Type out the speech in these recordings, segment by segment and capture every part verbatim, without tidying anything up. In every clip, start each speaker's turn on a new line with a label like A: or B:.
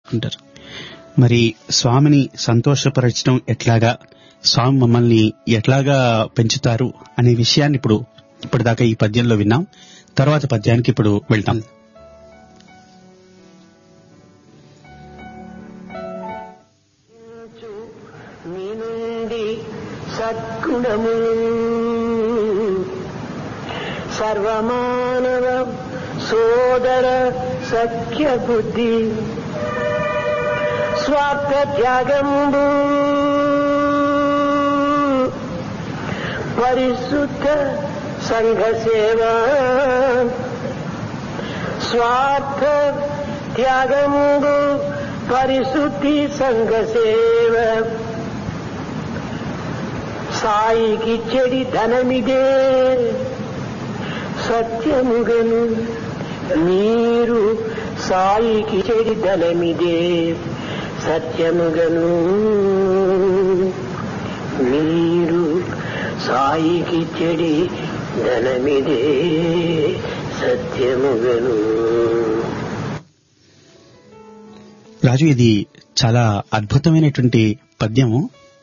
A: చేసుకుంటారు.
B: మరి స్వామిని సంతోషపరచడం ఎట్లాగా, స్వామి మమ్మల్ని ఎట్లాగా పెంచుతారు అనే విషయాన్ని ఇప్పుడు ఇప్పటిదాకా ఈ పద్యంలో విన్నాం. తర్వాత పద్యానికి ఇప్పుడు వెళ్తాం.
C: మీ నుండి సద్గుణము సర్వమానవ సోదర సఖ్య బుద్ధి స్వార్థ త్యాగంబు పరిశుద్ధ సంఘ సేవ స్వార్థ త్యాగంబు పరిశుద్ధి సంఘ సేవ సాయికి చెడి ధనమిదే సత్యముగను మీరు సాయికి చెడి ధనమిదే సత్యముగను మీరు సాయికి చెడి ధనమిదే సత్యముగను.
B: రాజు, ఇది చాలా అద్భుతమైనటువంటి పద్యము.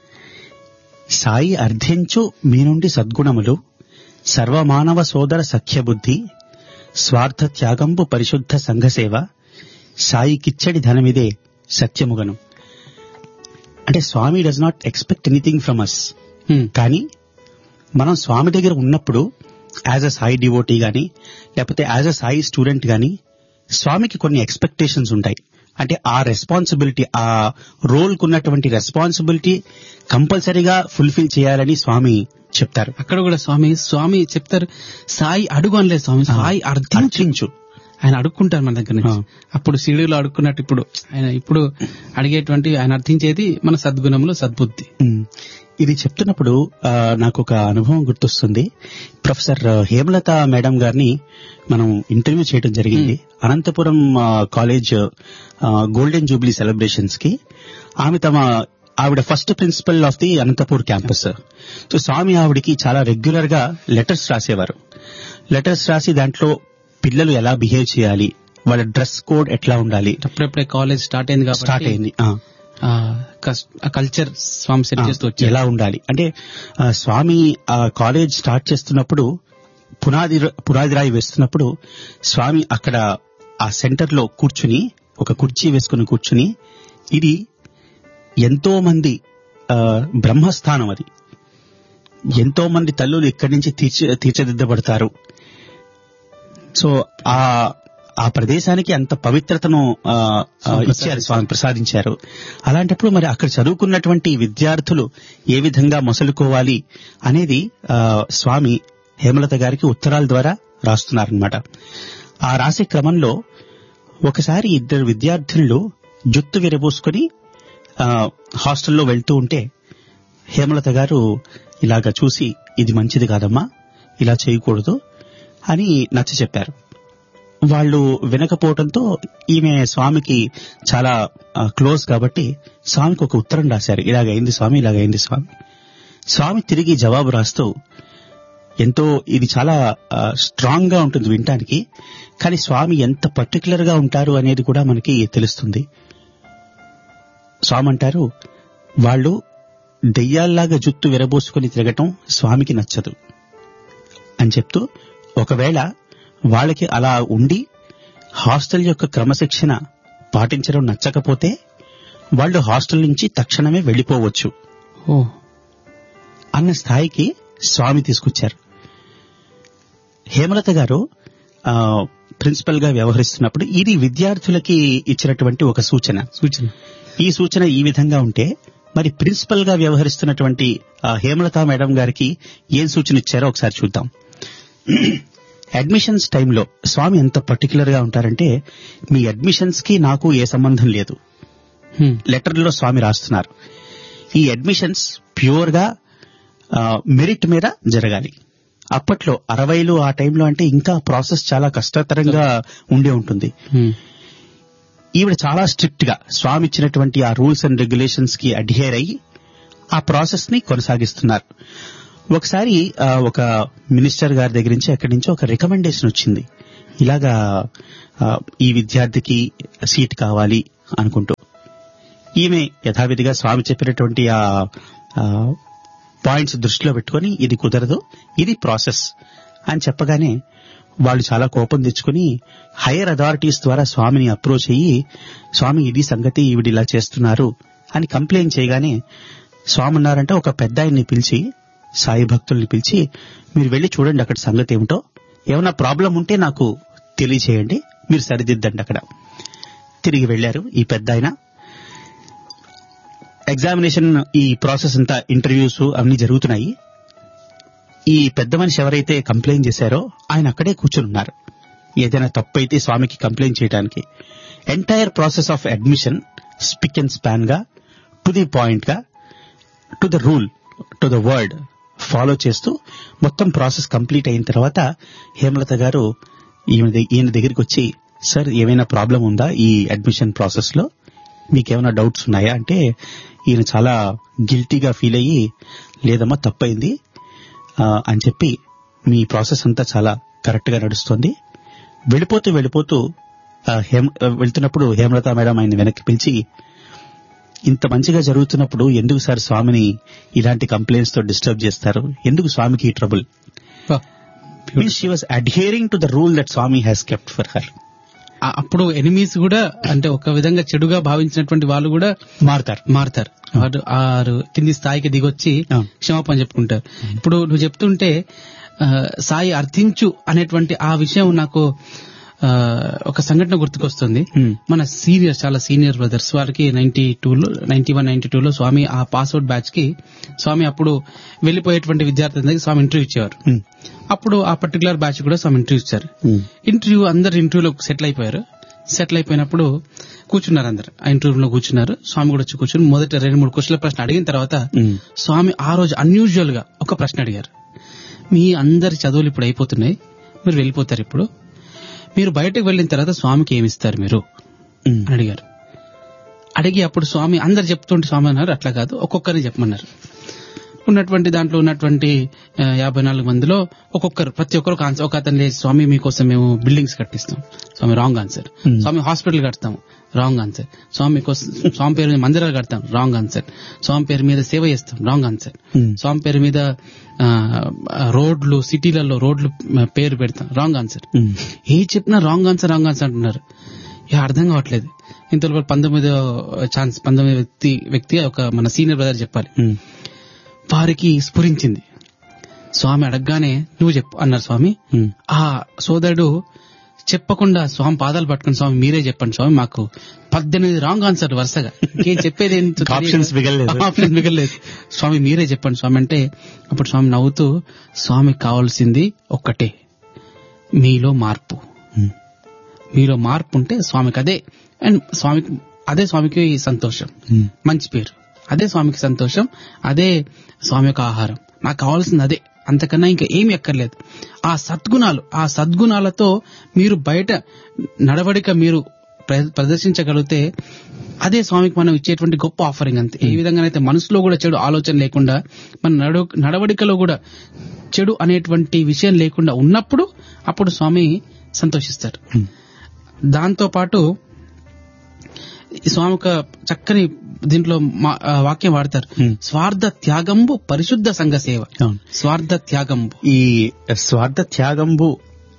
B: సాయి అర్థించు మీ నుండి సద్గుణములు సర్వమానవ సోదర సఖ్యబుద్ధి స్వార్థ త్యాగంబు పరిశుద్ధ సంఘసేవ సాయికిచ్చడి ధనమిదే సత్యముగను. అంటే స్వామి does not expect anything from us. కానీ మనం స్వామి దగ్గర ఉన్నప్పుడు యాజ్ అ సాయి డివోటీ గాని లేకపోతే యాజ్ అ సాయి స్టూడెంట్ గాని స్వామికి కొన్ని ఎక్స్పెక్టేషన్స్ ఉంటాయి. అంటే ఆ రెస్పాన్సిబిలిటీ, ఆ రోల్ కున్నటువంటి రెస్పాన్సిబిలిటీ కంపల్సరీగా ఫుల్ఫిల్ చేయాలని స్వామి చెప్తారు.
A: అక్కడ కూడా స్వామి స్వామి చెప్తారు, సాయి అడుగు అనలేదు స్వామి, సాయి అర్థించు. ఆయన అడుక్కుంటారు మన దగ్గర నుంచి. అప్పుడు సీడీలో అడుక్కున్నట్టు ఇప్పుడు ఆయన ఇప్పుడు అడిగేటువంటి ఆయన అర్థించేది మన సద్గుణములు సద్బుద్ధి.
B: ఇది చెప్తున్నప్పుడు నాకు ఒక అనుభవం గుర్తొస్తుంది. ప్రొఫెసర్ హేమలత మేడం గారిని మనం ఇంటర్వ్యూ చేయడం జరిగింది Anantapuram college golden Jubilee celebrations కి. ఆమె తమ ఆవిడ first principle of the Anantapur campus. So స్వామి ఆవిడికి చాలా రెగ్యులర్ గా లెటర్స్ రాసేవారు. లెటర్స్ రాసి దాంట్లో పిల్లలు ఎలా బిహేవ్ చేయాలి, వాళ్ళ డ్రెస్ కోడ్ ఎట్లా ఉండాలి,
A: అప్పుడప్పుడే కాలేజ్ స్టార్ట్ అయింది కాబట్టి
B: స్టార్ట్ అయింది
A: కల్చర్ స్వామి సెట్ చేస్తూ వచ్చి
B: ఎలా ఉండాలి అంటే స్వామి ఆ కాలేజ్ స్టార్ట్ చేస్తున్నప్పుడు పునాది పునాది రాయి వేస్తున్నప్పుడు స్వామి అక్కడ ఆ సెంటర్ లో కూర్చుని ఒక కుర్చీ వేసుకుని కూర్చుని, ఇది ఎంతో మంది బ్రహ్మస్థానం, అది ఎంతో మంది తల్లులు ఇక్కడి నుంచి తీర్చి తీర్చిదిద్దబడతారు. సో ఆ ఆ ప్రదేశానికి అంత పవిత్రతను ఇచ్చారు స్వామి, ప్రసాదించారు. అలాంటప్పుడు మరి అక్కడ చదువుకున్నటువంటి విద్యార్థులు ఏ విధంగా మొసలుకోవాలి అనేది స్వామి హేమలత గారికి ఉత్తరాల ద్వారా రాస్తున్నారనమాట. ఆ రాసే క్రమంలో ఒకసారి ఇద్దరు విద్యార్థులు జుత్తు విరబోసుకుని హాస్టల్లో వెళ్తూ ఉంటే హేమలత గారు ఇలాగా చూసి, ఇది మంచిది కాదమ్మా, ఇలా చేయకూడదు అని నచ్చ చెప్పారు. వాళ్ళు వినకపోవడంతో ఈమె స్వామికి చాలా క్లోజ్ కాబట్టి స్వామికి ఒక ఉత్తరం రాశారు, ఇలాగైంది స్వామి, ఇలాగైంది స్వామి. స్వామి తిరిగి జవాబు రాస్తూ, ఎంతో ఇది చాలా స్ట్రాంగ్ గా ఉంటుంది వినటానికి, కానీ స్వామి ఎంత పర్టికులర్ గా ఉంటారు అనేది కూడా మనకి తెలుస్తుంది. స్వామి అంటారు, వాళ్ళు దెయ్యాల్లాగా జుత్తు విరబోసుకుని తిరగటం స్వామికి నచ్చదు అని చెప్తూ, ఒకవేళ వాళ్ళకి అలా ఉండి హాస్టల్ యొక్క క్రమశిక్షణ పాటించడం నచ్చకపోతే వాళ్ళు హాస్టల్ నుంచి తక్షణమే వెళ్లిపోవచ్చు అన్న స్థాయికి స్వామి తీసుకొచ్చారు. హేమలత గారు ప్రిన్సిపల్ గా వ్యవహరిస్తున్నప్పుడు ఇది విద్యార్థులకి ఇచ్చినటువంటి ఒక సూచన సూచన ఈ సూచన ఈ విధంగా ఉంటే మరి ప్రిన్సిపల్ గా వ్యవహరిస్తున్నటువంటి హేమలత మేడం గారికి ఏం సూచన ఇచ్చారో ఒకసారి చూద్దాం. అడ్మిషన్స్ టైంలో స్వామి ఎంత పర్టికులర్ గా ఉంటారంటే, మీ అడ్మిషన్స్ కి నాకు ఏ సంబంధం లేదు, లెటర్లో స్వామి రాస్తున్నారు, ఈ అడ్మిషన్స్ ప్యూర్ గా మెరిట్ మీద జరగాలి. అప్పట్లో అరవైలు ఆ టైంలో అంటే ఇంకా ప్రాసెస్ చాలా కష్టతరంగా ఉండే ఉంటుంది. ఈవిడ చాలా స్ట్రిక్ట్ గా స్వామి ఇచ్చినటువంటి ఆ రూల్స్ అండ్ రెగ్యులేషన్స్ కి అడ్హేర్ అయ్యి ఆ ప్రాసెస్ ని కొనసాగిస్తున్నారు. ఒకసారి ఒక మినిస్టర్ గారి దగ్గర నుంచి అక్కడి నుంచి ఒక రికమెండేషన్ వచ్చింది, ఇలాగా ఈ విద్యార్థికి సీట్ కావాలి అనుకుంటూ. ఈమె యథావిధిగా స్వామి చెప్పినటువంటి ఆ పాయింట్స్ దృష్టిలో పెట్టుకుని ఇది కుదరదు, ఇది ప్రాసెస్ అని చెప్పగానే వాళ్ళు చాలా కోపం తెచ్చుకుని హైయర్ అథారిటీస్ ద్వారా స్వామిని అప్రోచ్ అయ్యి, స్వామి ఇది సంగతి, ఈవిడ ఇలా చేస్తున్నారు అని కంప్లైంట్ చేయగానే స్వామి ఉన్నారంటే ఒక పెద్ద ఆయన్ని పిలిచి, సాయి భక్తుల్ని పిలిచి, మీరు వెళ్లి చూడండి అక్కడ సంగతి ఏమిటో, ఏమైనా ప్రాబ్లం ఉంటే నాకు తెలియచేయండి, మీరు సరిదిద్దండి అక్కడ. తిరిగి వెళ్లారు ఈ పెద్ద ఆయన. ఎగ్జామినేషన్, ఈ ప్రాసెస్ అంతా, ఇంటర్వ్యూస్ అన్ని జరుగుతున్నాయి. ఈ పెద్ద మనిషి ఎవరైతే కంప్లైంట్ చేశారో ఆయన అక్కడే కూర్చుని ఉన్నారు, ఏదైనా తప్పు అయితే స్వామికి కంప్లైంట్ చేయడానికి. Entire process of admission spick and span గా, టు ది పాయింట్ గా, to the rule, to the word follow చేస్తూ మొత్తం ప్రాసెస్ కంప్లీట్ అయిన తర్వాత హేమలత గారు ఈయన ఈయన దగ్గరికి వచ్చి, సార్ ఏమైనా ప్రాబ్లం ఉందా ఈ అడ్మిషన్ ప్రాసెస్ లో, మీకేమైనా డౌట్స్ ఉన్నాయా అంటే ఈయన చాలా గిల్టీగా ఫీల్ అయ్యి, లేదమ్మా తప్పైంది అని చెప్పి, మీ ప్రాసెస్ అంతా చాలా కరెక్ట్ గా నడుస్తుంది. వెళ్ళిపోతూ వెళ్ళిపోతూ హేమ వెళ్తున్నప్పుడు హేమలత మేడం ఆయన వెనక్కి పిలిచి, ఇంత మంచిగా జరుగుతున్నప్పుడు ఎందుకు సార్ స్వామిని ఇలాంటి కంప్లైంట్స్ తో డిస్టర్బ్ చేస్తారు, ఎందుకు స్వామికి ఈ trouble? Means she was అడ్హియరింగ్ to the rule that Swamy has kept for her.
A: అప్పుడు ఎనిమీస్ కూడా, అంటే ఒక విధంగా చెడుగా భావించినటువంటి వాళ్ళు కూడా
B: మారుతారు
A: మారుతారు వారు ఆరు కింది స్థాయికి దిగొచ్చి క్షమాపణ చెప్పుకుంటారు. ఇప్పుడు నువ్వు చెప్తుంటే సాయి అర్థించు అనేటువంటి ఆ విషయం నాకు ఒక సంఘటన గుర్తుకొస్తుంది. మన సీనియర్, చాలా సీనియర్ బ్రదర్స్, వారికి నైన్టీ టూ లో నైన్టీ వన్ నైన్టీ టూ లో స్వామి ఆ పాస్అవుట్ బ్యాచ్ కి స్వామి అప్పుడు వెళ్లిపోయేటువంటి విద్యార్థులందరికీ స్వామి ఇంటర్వ్యూ ఇచ్చేవారు. అప్పుడు ఆ పర్టికులర్ బ్యాచ్ కూడా స్వామి ఇంటర్వ్యూ ఇచ్చారు. ఇంటర్వ్యూ అందరు ఇంటర్వ్యూలో సెటిల్ అయిపోయారు. సెటిల్ అయిపోయినప్పుడు కూర్చున్నారు, అందరు ఆ ఇంటర్వ్యూలో కూర్చున్నారు. స్వామి కూడా వచ్చి కూర్చుని మొదటి రెండు మూడు క్వశ్చన్ల ప్రశ్న అడిగిన తర్వాత స్వామి ఆ రోజు అన్యూజువల్ గా ఒక ప్రశ్న అడిగారు. మీ అందరి చదువులు ఇప్పుడు అయిపోతున్నాయి, మీరు వెళ్ళిపోతారు, ఇప్పుడు మీరు బయటకు వెళ్ళిన తర్వాత స్వామికి ఏమిస్తారు మీరు అని అడిగారు. అడిగి అప్పుడు స్వామి అందరు చెప్తుంటే స్వామి అన్నారు, అట్లా కాదు ఒక్కొక్కరిని చెప్పమన్నారు. ఉన్నటువంటి దాంట్లో ఉన్నటువంటి యాభై నాలుగు మందిలో ఒక్కొక్కరు, ప్రతి ఒక్కరు ఒక అతను లేచి, స్వామి మీకోసం మేము బిల్డింగ్స్ కట్టిస్తాం. స్వామి రాంగ్ ఆన్సర్. స్వామి హాస్పిటల్ కడతాం, రాంగ్ ఆన్సర్. స్వామి కోసం స్వామి పేరు మీద మందిరాలు కడతాం, రాంగ్ ఆన్సర్. స్వామి పేరు మీద సేవ చేస్తాం, రాంగ్ ఆన్సర్. స్వామి పేరు మీద రోడ్లు, సిటీలలో రోడ్లు పేరు పెడతాం, రాంగ్ ఆన్సర్. ఏ చెప్పినా రాంగ్ ఆన్సర్ రాంగ్ ఆన్సర్ అంటున్నారు. ఇక అర్థం కావట్లేదు. ఇంతలో పంతొమ్మిదో ఛాన్స్ పంతొమ్మిది వ్యక్తి వ్యక్తి ఒక మన సీనియర్ బ్రదర్ చెప్పాలి. వారికి స్ఫురించింది. స్వామి అడగగానే నువ్వు చెప్పు అన్నారు స్వామి. ఆ సోదరుడు చెప్పకుండా స్వామి పాదాలు పట్టుకుని, స్వామి మీరే చెప్పండి స్వామి, మాకు పద్దెనిమిది రాంగ్ ఆన్సర్ వరుసగా, ఇంకేం చెప్పేది
B: ఆప్షన్స్
A: మిగలేదు, స్వామి మీరే చెప్పండి స్వామి అంటే, అప్పుడు స్వామి నవ్వుతూ, స్వామికి కావాల్సింది ఒక్కటే, మీలో మార్పు. మీలో మార్పు ఉంటే స్వామికి అదే, అండ్ స్వామికి అదే స్వామికి సంతోషం, మంచి పేరు, అదే స్వామికి సంతోషం, అదే స్వామి యొక్క ఆహారం. నాకు కావాల్సింది అదే, అంతకన్నా ఇంకా ఏమి ఎక్కర్లేదు. ఆ సద్గుణాలు, ఆ సద్గుణాలతో మీరు బయట నడవడిక మీరు ప్రదర్శించగలిగితే అదే స్వామికి మనం ఇచ్చేటువంటి గొప్ప ఆఫరింగ్. అంతే. ఏ విధంగానైతే మనసులో కూడా చెడు ఆలోచన లేకుండా, మన నడవడికలో కూడా చెడు అనేటువంటి విషయం లేకుండా ఉన్నప్పుడు అప్పుడు స్వామి సంతోషిస్తారు. దాంతో పాటు స్వామి ఒక చక్కని దీంట్లో వాక్యం వాడతారు, స్వార్థ త్యాగంబు పరిశుద్ధ సంఘ సేవ. స్వార్థ త్యాగంబు,
B: ఈ స్వార్థ త్యాగంబు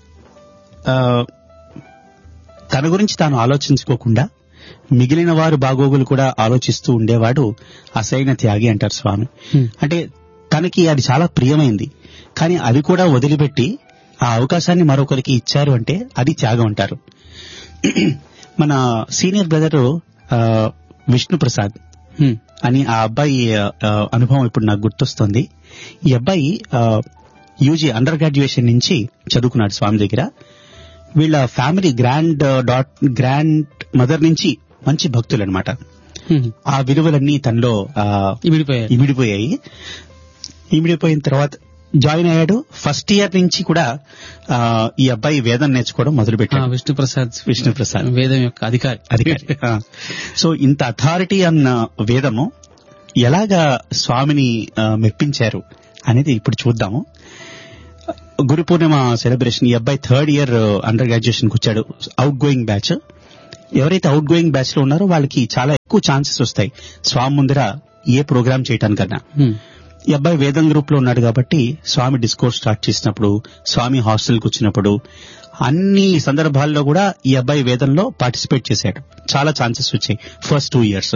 B: తన గురించి తాను ఆలోచించుకోకుండా మిగిలిన వారు బాగోగులు కూడా ఆలోచిస్తూ ఉండేవాడు అసలైన త్యాగి అంటారు స్వామి. అంటే తనకి అది చాలా ప్రియమైంది, కానీ అది కూడా వదిలిపెట్టి ఆ అవకాశాన్ని మరొకరికి ఇచ్చారు అంటే అది త్యాగం అంటారు. మన సీనియర్ బ్రదర్ విష్ణు ప్రసాద్ అని ఆ అబ్బాయి అనుభవం ఇప్పుడు నాకు గుర్తొస్తుంది. ఈ అబ్బాయి యూజీ అండర్ గ్రాడ్యుయేషన్ నుంచి చదువుకున్నాడు స్వామి దగ్గర. వీళ్ళ family grand dot grand mother నుంచి మంచి భక్తులు అనమాట. ఆ విలువలన్నీ తనలో ఇమిడిపోయాయి. ఇమిడిపోయిన తర్వాత జాయిన్ అయ్యాడు. ఫస్ట్ ఇయర్ నుంచి కూడా ఈ అబ్బాయి వేదం నేర్చుకోవడం మొదలు పెట్టాడు.
A: విష్ణు ప్రసాద్
B: విష్ణు ప్రసాద్
A: వేదం యొక్క అధికారి
B: అధికారి సో ఇంత అథారిటీ అన్న వేదము ఎలాగా స్వామిని మెప్పించారు అనేది ఇప్పుడు చూద్దాము. గురు పూర్ణిమ సెలబ్రేషన్, ఈ అబ్బాయి థర్డ్ ఇయర్ అండర్ గ్రాడ్యుయేషన్ కు వచ్చాడు, అవుట్ గోయింగ్ బ్యాచ్. ఎవరైతే అవుట్ గోయింగ్ బ్యాచ్ లో ఉన్నారో వాళ్ళకి చాలా ఎక్కువ ఛాన్సెస్ వస్తాయి స్వామి ముందర ఏ ప్రోగ్రామ్ చేయటానికన్నా. ఈ అబ్బాయి వేదం గ్రూప్ లో ఉన్నాడు కాబట్టి స్వామి డిస్కోర్స్ స్టార్ట్ చేసినప్పుడు, స్వామి హాస్టల్కి వచ్చినప్పుడు, అన్ని సందర్భాల్లో కూడా ఈ అబ్బాయి వేదంలో పార్టిసిపేట్ చేశాడు. చాలా ఛాన్సెస్ వచ్చాయి ఫస్ట్ టూ ఇయర్స్.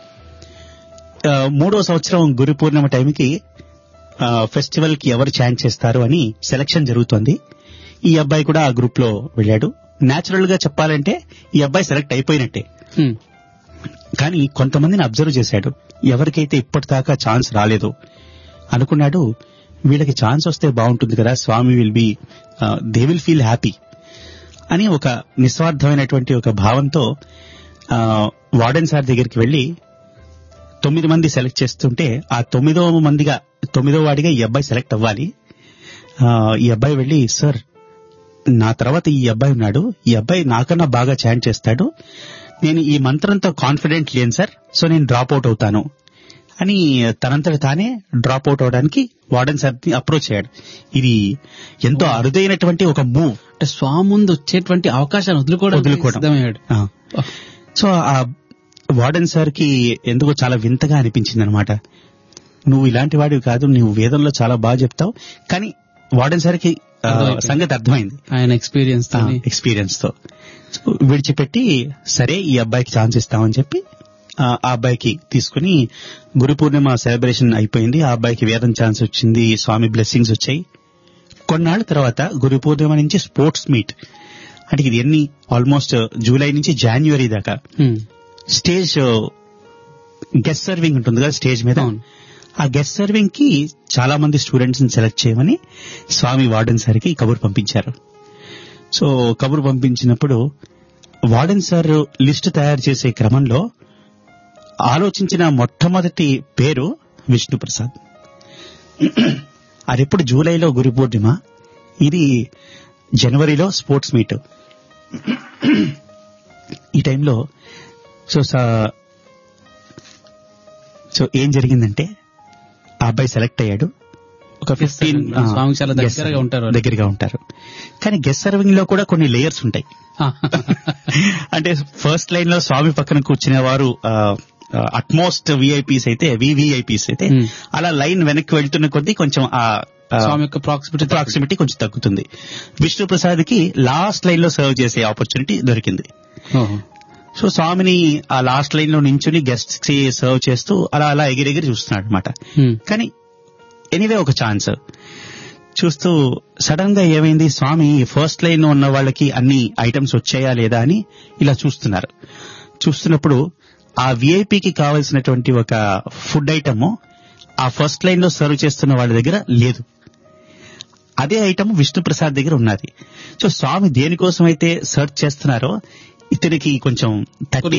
B: మూడో సంవత్సరం గురు పూర్ణిమ టైంకి ఫెస్టివల్ కి ఎవరు ఛాన్స్ చేస్తారు అని సెలక్షన్ జరుగుతోంది. ఈ అబ్బాయి కూడా ఆ గ్రూప్ లో వెళ్ళాడు. నేచురల్ గా చెప్పాలంటే ఈ అబ్బాయి సెలెక్ట్ అయిపోయినట్టే. కానీ కొంతమందిని అబ్జర్వ్ చేశాడు. ఎవరికైతే ఇప్పటిదాకా ఛాన్స్ రాలేదో అనుకున్నాడు, వీళ్ళకి ఛాన్స్ వస్తే బాగుంటుంది కదా, స్వామి will be they will feel happy అని ఒక నిస్వార్థమైనటువంటి ఒక భావంతో వార్డెన్ సార్ దగ్గరికి వెళ్లి తొమ్మిది మంది సెలెక్ట్ చేస్తుంటే ఆ తొమ్మిదో మందిగా తొమ్మిదో వాడిగా ఈ అబ్బాయి సెలెక్ట్ అవ్వాలి. ఈ అబ్బాయి వెళ్లి, సార్ నా తర్వాత ఈ అబ్బాయి ఉన్నాడు, ఈ అబ్బాయి నాకన్నా బాగా ఛాన్స్ చేస్తాడు, నేను ఈ మంత్రంతో కాన్ఫిడెంట్ లేను సార్, సో నేను డ్రాప్ అవుట్ అవుతాను అని తనంతట తానే డ్రాప్ అవుట్ అవడానికి వార్డెన్ సార్ ని అప్రోచ్ అయ్యాడు. ఇది ఎంతో అరుదైనటువంటి ఒక మూవ్.
A: అంటే స్వామి ముందు వచ్చేటువంటి అవకాశాన్ని వదులుకోవడం
B: వదులుకోవడం సో ఆ వార్డెన్ సార్ కి ఎందుకో చాలా వింతగా అనిపించింది అనమాట. నువ్వు ఇలాంటి వాడివి కాదు, నువ్వు వేదంలో చాలా బాగా చెప్తావు. కానీ వార్డెన్ సార్ కి సంగతి అర్థమైంది
A: ఆయన ఎక్స్పీరియన్స్
B: ఎక్స్పీరియన్స్ తో విడిచిపెట్టి, సరే ఈ అబ్బాయికి ఛాన్స్ ఇస్తామని చెప్పి ఆ అబ్బాయికి తీసుకుని గురు పూర్ణిమ సెలబ్రేషన్ అయిపోయింది. ఆ అబ్బాయికి వేదం ఛాన్స్ వచ్చింది, స్వామి బ్లెస్సింగ్స్ వచ్చాయి. కొన్నాళ్ళ తర్వాత గురు పూర్ణిమ నుంచి స్పోర్ట్స్ మీట్, అంటే ఇది ఎన్ని ఆల్మోస్ట్ జూలై నుంచి జనవరి దాకా స్టేజ్ గెస్ట్ సర్వింగ్ ఉంటుంది కదా స్టేజ్ మీద. ఆ గెస్ట్ సర్వింగ్ కి చాలా మంది స్టూడెంట్స్ ని సెలెక్ట్ చేయమని స్వామి వార్డెన్ సార్ కి కబురు పంపించారు. సో కబురు పంపించినప్పుడు వార్డెన్ సార్ లిస్ట్ తయారు చేసే క్రమంలో ఆలోచించిన మొట్టమొదటి పేరు విష్ణుప్రసాద్. అది ఎప్పుడు జూలైలో గురు పూర్ణిమ, ఇది జనవరిలో స్పోర్ట్స్ మీట్. ఈ టైంలో సో సో ఏం జరిగిందంటే ఆ అబ్బాయి సెలెక్ట్ అయ్యాడు. ఒక ఫిఫ్టీన్
A: దగ్గరగా ఉంటారు
B: దగ్గరగా ఉంటారు కానీ గెస్ట్ సర్వింగ్ లో కూడా కొన్ని లేయర్స్ ఉంటాయి. అంటే ఫస్ట్ లైన్ లో స్వామి పక్కన కూర్చునే వారు అట్మోస్ట్ విఐపీస్ అయితే వివిఐపీస్ అయితే అలా లైన్ వెనక్కి వెళ్తున్న కొద్దీ కొంచెం ఆ
A: స్వామి యొక్క ప్రాక్సిమిటీ
B: ప్రాక్సిమిటీ కొంచెం తగ్గుతుంది. విష్ణు ప్రసాద్ కి లాస్ట్ లైన్ లో సర్వ్ చేసే ఆపర్చునిటీ దొరికింది. సో స్వామిని ఆ లాస్ట్ లైన్ లో నించుని గెస్ట్ కి సర్వ్ చేస్తూ అలా అలా ఎగిరెగిరి చూస్తున్నాడు అనమాట. కానీ ఎనీవే ఒక ఛాన్స్ చూస్తూ సడన్ గా ఏమైంది, స్వామి ఫస్ట్ లైన్ లో ఉన్న వాళ్ళకి అన్ని ఐటమ్స్ వచ్చాయా లేదా అని ఇలా చూస్తున్నారు. చూస్తున్నప్పుడు ఆ విఐపీకి కావలసినటువంటి ఒక ఫుడ్ ఐటమ్ ఆ ఫస్ట్ లైన్ లో సర్వ్ చేస్తున్న వాళ్ళ దగ్గర లేదు. అదే ఐటమ్ విష్ణుప్రసాద్ దగ్గర ఉన్నది. సో స్వామి దేనికోసం అయితే సర్చ్ చేస్తున్నారో ఇతనికి కొంచెం తట్టి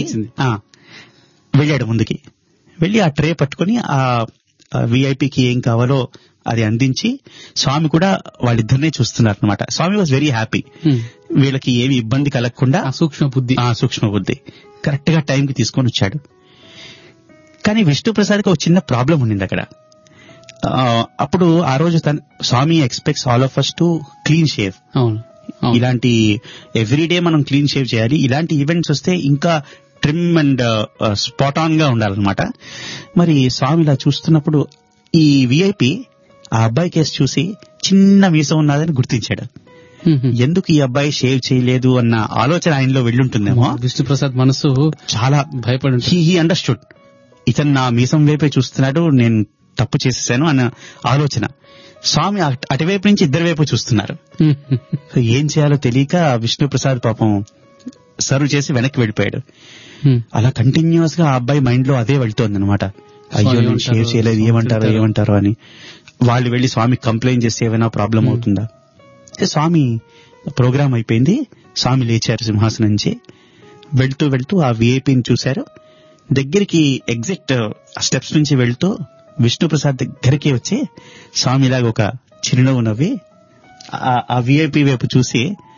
B: వెళ్ళాడు ముందుకి. వెళ్ళి ఆ ట్రే పట్టుకుని ఆ విఐపీకి ఏం కావాలో అది అందించి స్వామి కూడా వాళ్ళిద్దరినే చూస్తున్నారు అనమాట. స్వామి వాజ్ వెరీ హ్యాపీ, వీళ్ళకి ఏమి ఇబ్బంది కలగకుండా
A: సూక్ష్మ బుద్ధి
B: ఆ సూక్ష్మ బుద్ధి కరెక్ట్ గా టైంకి తీసుకొని వచ్చాడు. కానీ విష్ణుప్రసాద్కి ఒక చిన్న ప్రాబ్లం ఉండింది అక్కడ. అప్పుడు ఆ రోజు తన స్వామి expects all of us to clean shave. ఇలాంటి ఎవ్రీడే మనం క్లీన్ షేవ్ చేయాలి, ఇలాంటి ఈవెంట్స్ వస్తే ఇంకా ట్రిమ్ అండ్ స్పాట్ ఆన్ గా ఉండాలన్నమాట. మరి స్వామి ఇలా చూస్తున్నప్పుడు ఈ విఐపి ఆ అబ్బాయి కేసు చూసి చిన్న మీసం ఉన్నదని గుర్తించాడు. ఎందుకు ఈ అబ్బాయి షేవ్ చేయలేదు అన్న ఆలోచన ఆయనలో వెళ్ళుంటుందేమో.
A: విష్ణుప్రసాద్ మనసు
B: చాలా భయపడి హీ అండర్స్టూడ్, ఇతను నా మీసం వైపే చూస్తున్నాడు, నేను తప్పు చేసేసాను అన్న ఆలోచన. స్వామి అటువైపు నుంచి ఇద్దరి వైపు చూస్తున్నారు. ఏం చేయాలో తెలియక విష్ణుప్రసాద్ పాపం సర్వ్ చేసి వెనక్కి వెళ్ళిపోయాడు. అలా కంటిన్యూస్ గా ఆ అబ్బాయి మైండ్ లో అదే వెళ్తోంది అనమాట. అయ్యో నేను షేవ్ చేయలేదు, ఏమంటారో ఏమంటారో అని. వాళ్ళు వెళ్లి స్వామి కంప్లైంట్ చేస్తే ఏమైనా ప్రాబ్లం అవుతుందా. స్వామి ప్రోగ్రామ్ అయిపోయింది, స్వామి లేచారు సింహాసనం నుంచి. వెళ్తూ వెళ్తూ ఆ విఐపీని చూశారు. దగ్గరికి ఎగ్జిట్ స్టెప్స్ నుంచి వెళ్తూ విష్ణుప్రసాద్ దగ్గరికి వచ్చి స్వామి ఇలాగ ఒక చిరునవ్వు నవ్వి ఆ విఐపీ వైపు చూసి,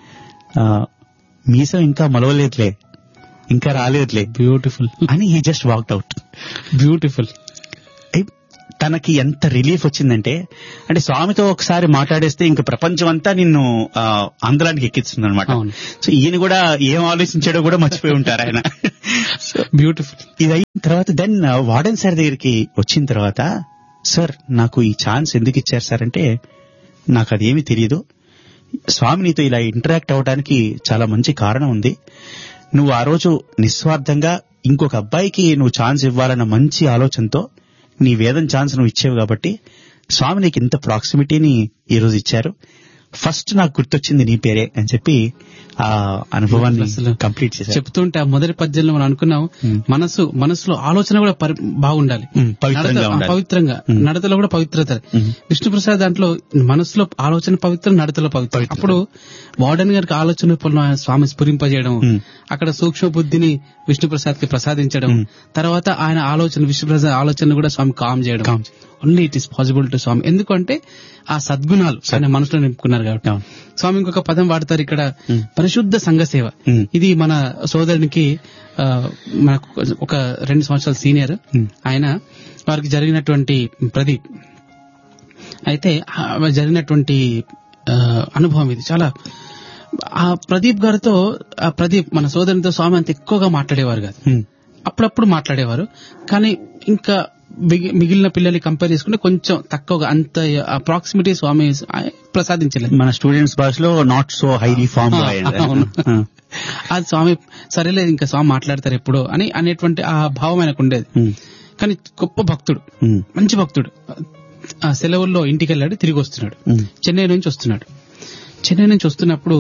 B: మీసం ఇంకా మలవలేదులే, ఇంకా రాలేదులే,
A: బ్యూటిఫుల్
B: అని he just walked out.
A: Beautiful.
B: తనకి ఎంత రిలీఫ్ వచ్చిందంటే, అంటే స్వామితో ఒకసారి మాట్లాడేస్తే ఇంక ప్రపంచం అంతా నిన్ను ఆ, ఆందోళనకి ఎక్కిస్తుంది అనమాట.
A: అవును.
B: సో ఈయన కూడా ఏం ఆలోచించాడో కూడా మర్చిపోయి ఉంటారు ఆయన.
A: బ్యూటిఫుల్.
B: ఇది అయిన తర్వాత దెన్ వార్డెన్ సార్ దగ్గరికి వచ్చిన తర్వాత, సార్ నాకు ఈ ఛాన్స్ ఎందుకు ఇచ్చారు సార్ అంటే, నాకు అదేమీ తెలియదు, స్వామి నీతో ఇలా ఇంటరాక్ట్ అవ్వడానికి చాలా మంచి కారణం ఉంది. నువ్వు ఆ రోజు నిస్వార్థంగా ఇంకొక అబ్బాయికి నువ్వు ఛాన్స్ ఇవ్వాలన్న మంచి ఆలోచనతో నీ వేదం ఛాన్స్ నువ్వు ఇచ్చేవి కాబట్టి స్వామి నీకు ఇంత ప్రాక్సిమిటీని ఈ రోజు ఇచ్చారు. ఫస్ట్ నాకు గుర్తొచ్చింది నీ పేరే అని చెప్పి ఆ అనుభవాన్ని
A: అసలు
B: కంప్లీట్ చేశారు.
A: చెప్తుంటే ఆ మొదటి పద్యంలో మనం అనుకున్నాం, మనసు మనసులో ఆలోచన కూడా పరి- బాగుండాలి,
B: ఉమ్, పవిత్రంగా
A: నడత-
B: ఉండాలి.
A: పవిత్రంగా నడతలో కూడా పవిత్రత.
B: ఉమ్.
A: విష్ణుప్రసాద్ దాంట్లో మనసులో ఆలోచన పవిత్రం, నడతలో పవిత్రం.
B: పవిత్రం.
A: అప్పుడు వార్డెన్ గారికి ఆలోచన రూపంలో ఆయన స్వామి స్ఫురింపజేయడం,
B: ఉమ్.
A: అక్కడ సూక్ష్మ బుద్ధిని విష్ణుప్రసాద్ కి ప్రసాదించడం,
B: ఉమ్.
A: తర్వాత ఆయన ఆలోచన విష్ణుప్రసాద్ ఆలోచన కూడా స్వామి కామ్ చేయడం.
B: Calm.
A: Only it is possible to స్వామి. ఎందుకంటే ఆ సద్గుణాలు ఆయన మనసులో నింపుకున్నారు కాబట్టి.
B: అవును.
A: స్వామి ఇంకొక పదం వాడతారు ఇక్కడ,
B: ఉమ్.
A: పరిశుద్ధ సంఘ సేవ.
B: ఉమ్.
A: ఇది మన సోదరునికి ఆ, మనకు ఒక రెండు సంవత్సరాల సీనియర్
B: ఉమ్.
A: ఆయన, వారికి జరిగినటువంటి ప్రదీప్ అయితే ఆ జరిగినటువంటి ఆ, అనుభవం ఇది చాలా. ఆ ప్రదీప్ గారితో ఆ ప్రదీప్ మన సోదరునితో స్వామి అంత ఎక్కువగా మాట్లాడేవారు కాదు,
B: ఉమ్.
A: అప్పుడప్పుడు మాట్లాడేవారు. కానీ ఇంకా మిగి- మిగిలిన పిల్లల్ని కంపేర్ చేసుకుంటే కొంచెం తక్కువగా, అంత అప్రాక్సిమిటీ స్వామి ప్రసాదించలేదు.
B: మన స్టూడెంట్స్ భాషలో నాట్ సో హైలీ ఫార్మ్.
A: అవును. అది స్వామి సరేలేదు ఇంకా స్వామి మాట్లాడతారు ఎప్పుడో అని అనేటువంటి ఆ భావం ఆయనకు ఉండేది. కానీ గొప్ప భక్తుడు, మంచి భక్తుడు. ఆ సెలవుల్లో ఇంటికి వెళ్ళాడు, తిరిగి వస్తున్నాడు, చెన్నై నుంచి వస్తున్నాడు. చెన్నై నుంచి వస్తున్నప్పుడు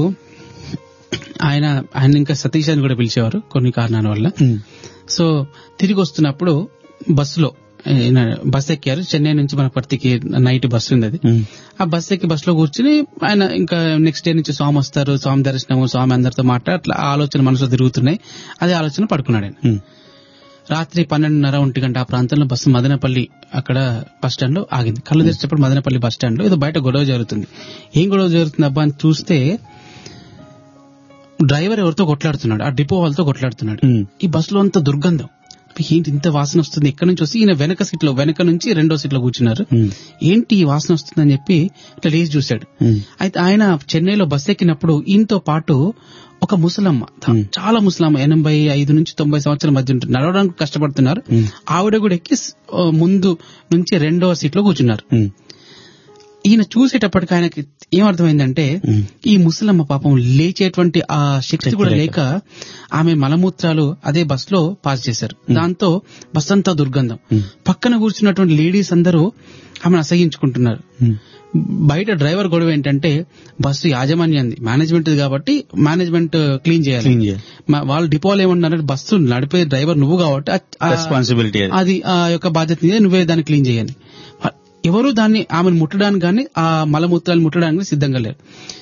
A: ఆయన ఆయన ఇంకా సతీష్ అని కూడా పిలిచేవారు కొన్ని కారణాల వల్ల. సో తిరిగి వస్తున్నప్పుడు బస్సులో ఈయన బస్ ఎక్కారు. చెన్నై నుంచి మన పర్తికి నైట్ బస్సు ఉంది అది. ఆ బస్ ఎక్కి బస్ లో కూర్చుని ఆయన ఇంకా నెక్స్ట్ డే నుంచి స్వామి వస్తారు, స్వామి దర్శనము, స్వామి అందరితో మాట్లాడి అట్లా ఆలోచన మనసులో తిరుగుతున్నాయి. అదే ఆలోచన పడుకున్నాడు ఆయన. రాత్రి పన్నెండున్నర ఒంటి గంట ఆ ప్రాంతంలో బస్సు మదనపల్లి అక్కడ బస్ స్టాండ్ లో ఆగింది. కళ్ళు తెరిచేటప్పుడు మదనపల్లి బస్ స్టాండ్ లో ఏదో బయట గొడవ జరుగుతుంది. ఏం గొడవ జరుగుతుంది అబ్బా అని చూస్తే డ్రైవర్ ఎవరితో కొట్లాడుతున్నాడు, ఆ డిపో వాళ్ళతో కొట్లాడుతున్నాడు. ఈ బస్సులో అంత దుర్గంధం, ఏంటి ఇంత వాసన వస్తుంది, ఎక్కడి నుంచి వస్తే ఈయన వెనక సీట్ లో వెనక నుంచి రెండో సీట్ లో కూర్చున్నారు. ఏంటి ఈ వాసన వస్తుందని చెప్పి ఇట్లా లేచి చూశాడు. అయితే ఆయన చెన్నైలో బస్ ఎక్కినప్పుడు ఈయనతో పాటు ఒక ముసలమ్మ, చాలా ముసలమ్మ, ఎనభై ఐదు నుంచి తొంభై సంవత్సరాల మధ్య ఉంటుంది, నడవడానికి కష్టపడుతున్నారు. ఆవిడ కూడా ఎక్కి ముందు నుంచి రెండో సీట్ లో కూర్చున్నారు. ఈయన చూసేటప్పటికి ఆయనకి ఏమర్థమైందంటే, ఈ ముసలమ్మ పాపం లేచేటువంటి ఆ శక్తి కూడా లేక ఆమె మలమూత్రాలు అదే బస్ లో పాస్ చేశారు. దాంతో బస్ అంతా దుర్గంధం. పక్కన కూర్చున్నటువంటి లేడీస్ అందరూ ఆమెను అసహించుకుంటున్నారు. బయట డ్రైవర్ గొడవ ఏంటంటే, బస్సు యాజమాన్యంది, మేనేజ్మెంట్ కాబట్టి మేనేజ్మెంట్ క్లీన్ చేయాలి. వాళ్ళు డిపోలు ఏమన్నారంటే, బస్సు నడిపే డ్రైవర్ నువ్వు కాబట్టి
B: రెస్పాన్సిబిలిటీ
A: అది ఆ యొక్క బాధ్యత, నువ్వే దాన్ని క్లీన్ చేయాలి. ఎవరు దాన్ని ఆమెను ముట్టడానికి కానీ ఆ మలమూత్రాలు ముట్టడానికి సిద్ధంగా లేరు.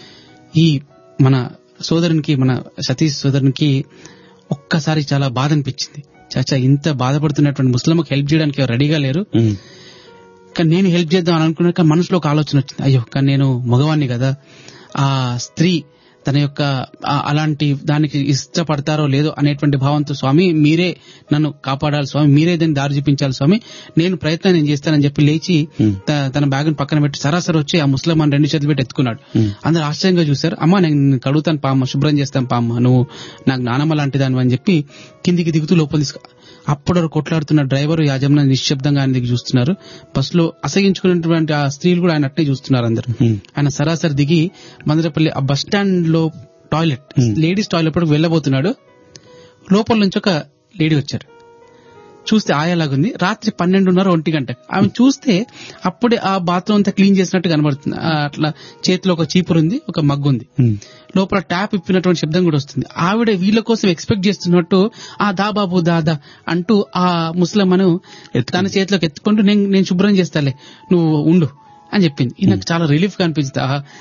A: ఈ మన సోదరునికి, మన సతీష్ సోదరునికి ఒక్కసారి చాలా బాధ అనిపించింది. చాచా ఇంత బాధపడుతున్నటువంటి ముస్లింకి హెల్ప్ చేయడానికి ఎవరు రెడీగా లేరు, కానీ నేను హెల్ప్ చేద్దాం అని అనుకున్నా. కానీ మనసులో ఒక ఆలోచన వచ్చింది, అయ్యో కానీ నేను మగవాణ్ణి కదా, ఆ స్త్రీ తన యొక్క అలాంటి దానికి ఇష్టపడతారో లేదో అనేటువంటి భావంతో, స్వామి మీరే నన్ను కాపాడాలి స్వామి, మీరే దాన్ని దారి చూపించాలి స్వామి, నేను ప్రయత్నం నేను చేస్తానని చెప్పి లేచి తన బ్యాగ్ పక్కన పెట్టి సరాసరి వచ్చి ఆ ముస్లిం రెండు చేతులు పెట్టి ఎత్తుకున్నాడు. అందరు ఆశ్చర్యంగా చూశారు. అమ్మా నేను కడుగుతాను పామ్మ, శుభ్రం చేస్తాను పామ్మ, నువ్వు నాకు నానమ్మ లాంటి దాని అని చెప్పి కిందికి దిగుతూ లోపల తీసుకు. అప్పుడు కొట్లాడుతున్న డ్రైవర్ యాజమాన్యం నిశ్శబ్దంగా ఆయన దిగి చూస్తున్నారు. బస్సులో అసహించుకున్నటువంటి ఆ స్త్రీలు కూడా ఆయన అట్టే చూస్తున్నారు అందరు. ఆయన సరాసరి దిగి మందరపల్లి ఆ బస్ స్టాండ్ లో టాయిలెట్, లేడీస్ టాయిలెట్ వెళ్ళబోతున్నాడు. లోపల నుంచి ఒక లేడీ వచ్చారు. చూస్తే ఆయాలాగుంది. రాత్రి పన్నెండున్నర ఒంటి గంట ఆమె చూస్తే అప్పుడే ఆ బాత్రూమ్ అంతా క్లీన్ చేసినట్టు కనబడుతుంది. అట్లా చేతిలో ఒక చీపురు ఉంది, ఒక మగ్గు ఉంది, లోపల ట్యాప్ ఇప్పినటువంటి శబ్దం కూడా వస్తుంది. ఆవిడ వీళ్ళ కోసం ఎక్స్పెక్ట్ చేస్తున్నట్టు ఆ దా బాబు దాదా అంటూ ఆ ముస్లింను తన చేతిలోకి ఎత్తుకుంటూ నేను నేను శుభ్రం చేస్తాలే నువ్వు ఉండు అని చెప్పింది. ఈయనకు చాలా రిలీఫ్ గా అనిపించింది.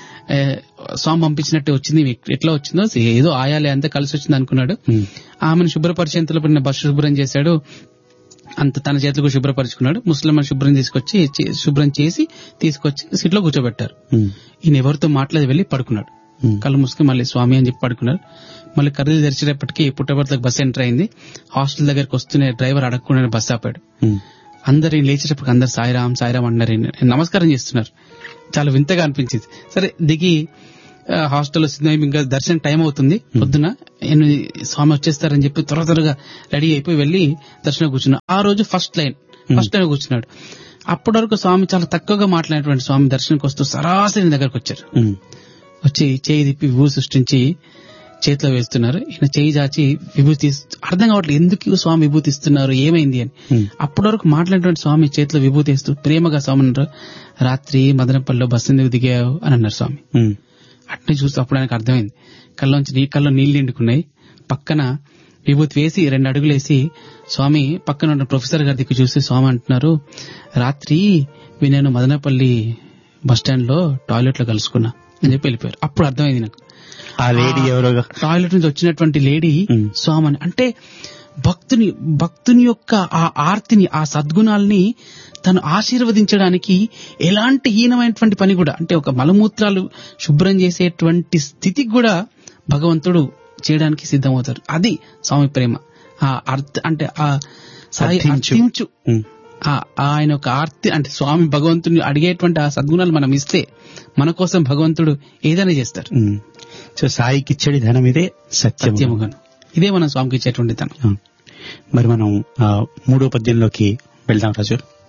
A: స్వామి పంపించినట్టు వచ్చింది, ఎట్లా వచ్చిందో ఏదో ఆయాలే అంతా కలిసి వచ్చింది అనుకున్నాడు. ఆమెను శుభ్రపరిచేంతలో బస్సు శుభ్రం చేశాడు, అంత తన చేతులకు శుభ్రపరుచుకున్నాడు. ముస్లిం శుభ్రం తీసుకొచ్చి శుభ్రం చేసి తీసుకొచ్చి సీట్లో కూర్చోబెట్టారు. ఈయన ఎవరితో మాట్లాడి వెళ్లి పడుకున్నాడు. కళ్ళు మూసుకుని మళ్ళీ స్వామి అని చెప్పి పడుకున్నారు. మళ్ళీ కర్రీలు తెరిచేటప్పటికి పుట్టబర్తలకు బస్సు ఎంటర్ అయింది. హాస్టల్ దగ్గరకు వస్తూనే డ్రైవర్ అడగకుండా బస్సు ఆపాడు. అందరు లేచేటప్పుడు అందరు సాయిరాం సాయిరాం అన్నారు, నమస్కారం చేస్తున్నారు. చాలా వింతగా అనిపించింది. సరే దిగి హాస్టల్ వస్తుంది, ఇంకా దర్శనం టైం అవుతుంది, పొద్దున ఎనిమిది స్వామి వచ్చేస్తారని చెప్పి త్వర త్వరగా రెడీ అయిపోయి వెళ్లి దర్శనం కూర్చున్నాడు. ఆ రోజు ఫస్ట్ లైన్ ఫస్ట్ లైన్ కూర్చున్నాడు. అప్పటి వరకు స్వామి చాలా తక్కువగా మాట్లాడినటువంటి స్వామి దర్శనంకి వస్తూ సరాసరి దగ్గరకు వచ్చారు. వచ్చి చేయి తిప్పి విభూతి సృష్టించి చేతిలో వేస్తున్నారు. ఈయన చేయి చాచి విభూతి అర్థం కావట్లేదు ఎందుకు స్వామి విభూతి ఇస్తున్నారు, ఏమైంది అని. అప్పటి వరకు మాట్లాడినటువంటి స్వామి చేతిలో విభూతి వేస్తూ ప్రేమగా స్వామి అన్నారు, రాత్రి మదనపల్లిలో బస్సు ఎందుకు దిగావు అని అన్నారు స్వామి. అట్నే చూస్తూ అప్పుడు ఆయనకు అర్థమైంది. కళ్ళలోంచి నీ కళ్ళలో నీళ్లు నిండుకున్నాయి. పక్కన విభూతి వేసి రెండు అడుగులు వేసి స్వామి పక్కన ఉన్న ప్రొఫెసర్ గారి దిక్కు చూసి స్వామి అంటున్నారు, రాత్రి నేను మదనపల్లి బస్ స్టాండ్ లో టాయిలెట్ లో కలుసుకున్నా అని చెప్పి వెళ్ళిపోయారు. అప్పుడు అర్థమైంది నాకు
B: ఆ లేడీ ఎవరో,
A: టాయిలెట్ నుంచి వచ్చినటువంటి లేడీ స్వామి అని. అంటే భక్తుని భక్తుని యొక్క ఆ ఆర్తిని, ఆ సద్గుణాల్ని తను ఆశీర్వదించడానికి ఎలాంటి హీనమైనటువంటి పని కూడా, అంటే ఒక మలమూత్రాలు శుభ్రం చేసేటువంటి స్థితికి కూడా భగవంతుడు చేయడానికి సిద్ధమవుతారు. అది స్వామి ప్రేమ. ఆ అర్థ అంటే ఆ సాయి అర్థించు, ఆయన ఒక ఆర్తి అంటే స్వామి భగవంతుని అడిగేటువంటి ఆ సద్గుణాలు మనం ఇస్తే మన కోసం భగవంతుడు ఏదైనా చేస్తారు.
B: సో సాయికి ఇచ్చేది ధనం ఇదే సత్యముగా,
A: ఇదే మనం స్వామికి ఇచ్చేటువంటి ధనం.
B: మరి మనం మూడో పద్యంలోకి వెళ్దాం రాజు.